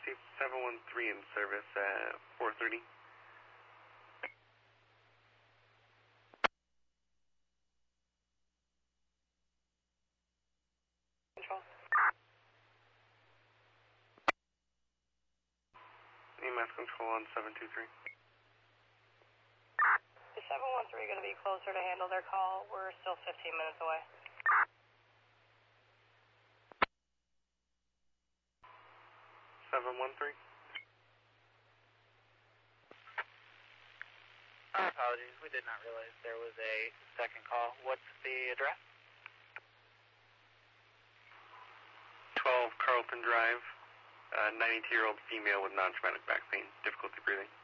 Steve, 713 in service at 4:30. Control. EMS control on 723. Is 713 going to be closer to handle their call? We're still 15 minutes away. 713. Our apologies, we did not realize there was a second call. What's the address? 12 Carlton Drive, 92-year-old female with non-traumatic back pain, difficulty breathing.